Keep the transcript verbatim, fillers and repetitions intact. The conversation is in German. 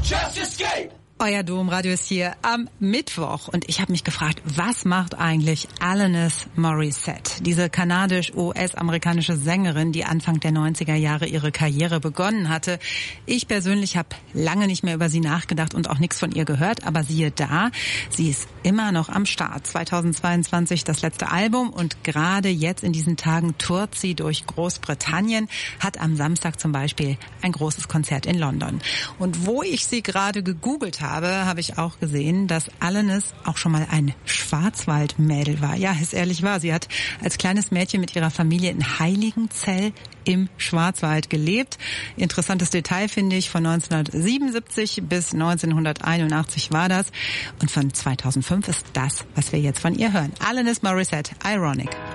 Just escape. Euer Domradio ist hier am Mittwoch und ich habe mich gefragt, was macht eigentlich Alanis Morissette, diese kanadisch-U S-amerikanische Sängerin, die Anfang der neunziger Jahre ihre Karriere begonnen hatte. Ich persönlich habe lange nicht mehr über sie nachgedacht und auch nichts von ihr gehört, aber siehe da, sie ist immer noch am Start. zweitausendzweiundzwanzig das letzte Album und gerade jetzt in diesen Tagen tourt sie durch Großbritannien, hat am Samstag zum Beispiel ein großes Konzert in London. Und wo ich sie gerade gegoogelt habe, habe, habe ich auch gesehen, dass Alanis auch schon mal ein Schwarzwaldmädel war. Ja, ist ehrlich wahr. Sie hat als kleines Mädchen mit ihrer Familie in Heiligenzell im Schwarzwald gelebt. Interessantes Detail finde ich, von neunzehnhundertsiebenundsiebzig bis neunzehnhunderteinundachtzig war das. Und von zweitausendfünf ist das, was wir jetzt von ihr hören. Alanis Morissette, Ironic.